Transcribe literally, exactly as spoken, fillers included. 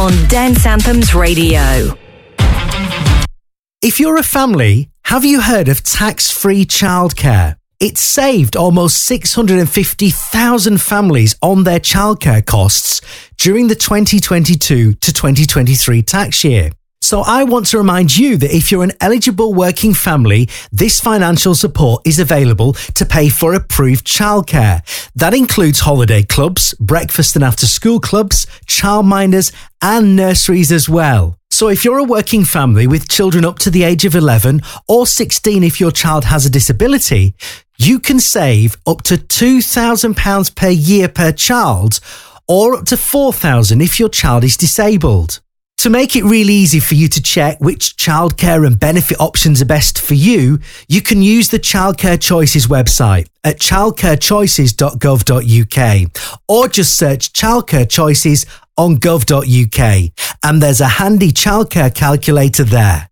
on Dance Anthems Radio. If you're a family, have you heard of tax-free childcare? It's saved almost six hundred fifty thousand families on their childcare costs during the twenty twenty-two to twenty twenty-three tax year. So I want to remind you that if you're an eligible working family, this financial support is available to pay for approved childcare. That includes holiday clubs, breakfast and after school clubs, childminders and nurseries as well. So if you're a working family with children up to the age of eleven or sixteen if your child has a disability, you can save up to two thousand pounds per year per child or up to four thousand pounds if your child is disabled. To make it really easy for you to check which childcare and benefit options are best for you, you can use the Childcare Choices website at childcare choices dot gov dot uk or just search Childcare Choices on gov dot uk and there's a handy childcare calculator there.